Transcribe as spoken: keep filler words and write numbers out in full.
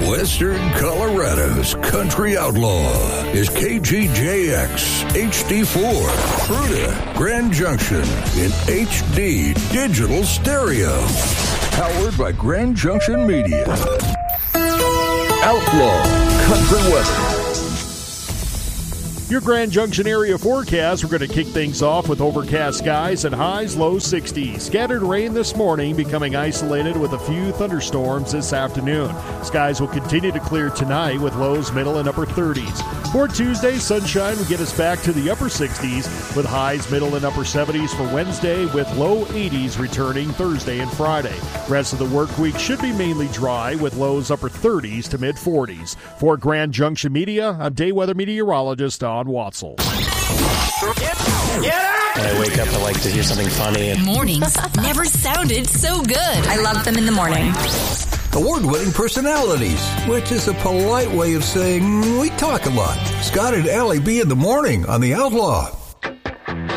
Western Colorado's country outlaw is K G J X H D four, Fruita, Grand Junction in H D digital stereo. Powered by Grand Junction Media. Outlaw Country Weather. Your Grand Junction area forecast, we're going to kick things off with overcast skies and highs low sixties. Scattered rain this morning, becoming isolated with a few thunderstorms this afternoon. Skies will continue to clear tonight with lows middle and upper thirties. For Tuesday, sunshine will get us back to the upper sixties with highs middle and upper seventies for Wednesday, with low eighties returning Thursday and Friday. Rest of the work week should be mainly dry with lows upper thirties to mid forties. For Grand Junction Media, I'm day weather meteorologist Don Watzel. When I wake up, I like to hear something funny. Mornings never sounded so good. I love them in the morning. Award-winning personalities, which is a polite way of saying we talk a lot. Scott and Allie B in the morning on The Outlaw.